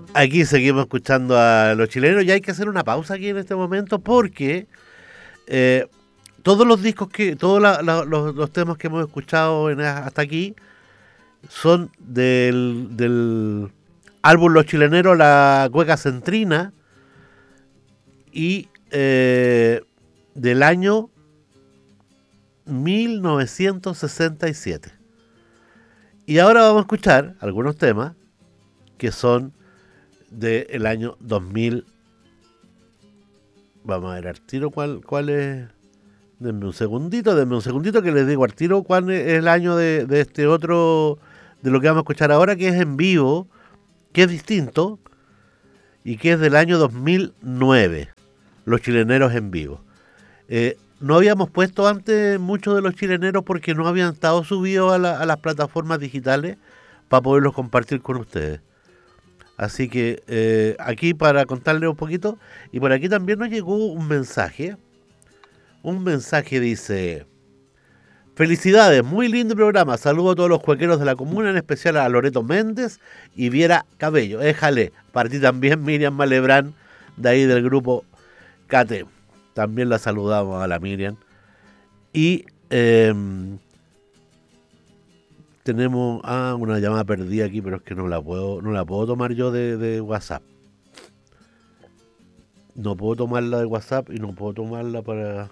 Aquí seguimos escuchando a los chilenos y hay que hacer una pausa aquí en este momento porque todos los discos los temas que hemos escuchado hasta aquí son del álbum Los Chileneros, La Cueca Centrina, y del año 1967. Y ahora vamos a escuchar algunos temas que son del año 2000. Vamos a ver al tiro cuál es. Denme un segundito que les digo al tiro cuál es el año de este otro, de lo que vamos a escuchar ahora, que es en vivo, que es distinto y que es del año 2009, Los Chileneros en vivo. No habíamos puesto antes muchos de los chileneros porque no habían estado subidos a las plataformas digitales para poderlos compartir con ustedes. Así que aquí para contarles un poquito, y por aquí también nos llegó un mensaje. Un mensaje dice: felicidades, muy lindo programa, saludo a todos los cuequeros de la comuna, en especial a Loreto Méndez y Viera Cabello. Éjale, para ti también Miriam Malebrán, de ahí del grupo Cate. También la saludamos a la Miriam. Y tenemos una llamada perdida aquí, pero es que no la puedo tomar yo de WhatsApp. No puedo tomarla de WhatsApp y no puedo tomarla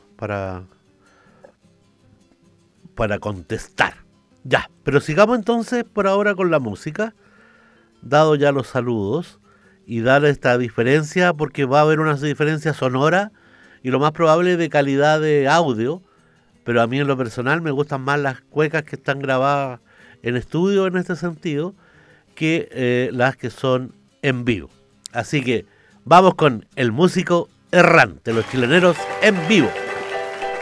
para contestar. Ya, pero sigamos entonces por ahora con la música, dado ya los saludos, y dar esta diferencia, porque va a haber una diferencia sonora y lo más probable de calidad de audio, pero a mí en lo personal me gustan más las cuecas que están grabadas en estudio en este sentido, que las que son en vivo. Así que vamos con El Músico Errante, Los Chileneros en vivo.